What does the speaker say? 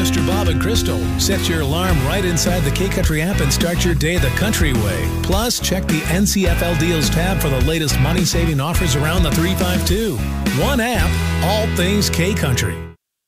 Mr. Bob and Crystal. Set your alarm right inside the K-Country app and start your day the country way. Plus, check the NCFL Deals tab for the latest money-saving offers around the 352. One app, all things K-Country.